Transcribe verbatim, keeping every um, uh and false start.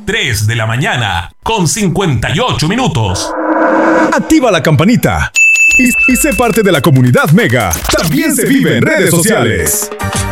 tres de la mañana, con cincuenta y ocho minutos. Activa la campanita y, y sé parte de la comunidad Mega. También se vive en redes sociales.